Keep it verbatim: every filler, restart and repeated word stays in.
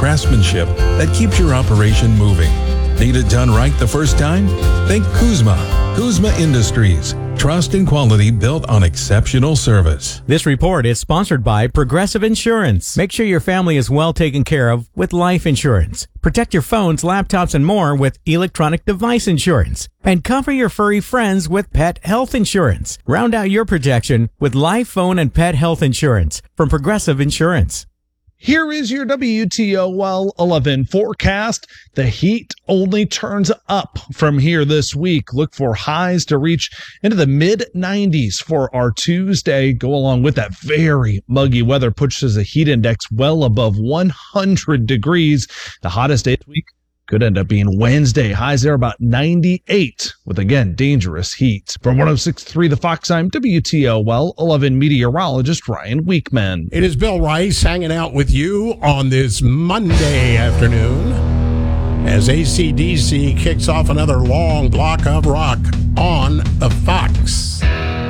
craftsmanship that keeps your operation moving. Need it done right the first time? Think Kuzma. Kuzma Industries. Trust and quality built on exceptional service. This report is sponsored by Progressive Insurance. Make sure your family is well taken care of with life insurance. Protect your phones, laptops, and more with electronic device insurance. And cover your furry friends with pet health insurance. Round out your protection with life, phone, and pet health insurance from Progressive Insurance. Here is your W T O L eleven forecast. The heat only turns up from here this week. Look for highs to reach into the mid nineties for our Tuesday. Go along with that very muggy weather, pushes the heat index well above one hundred degrees. The hottest day this week could end up being Wednesday. Highs there about ninety-eight with, again, dangerous heat. From one oh six point three The Fox, I'm W T O L eleven meteorologist Ryan Weekman. It is Bill Rice hanging out with you on this Monday afternoon as A C D C kicks off another long block of rock on the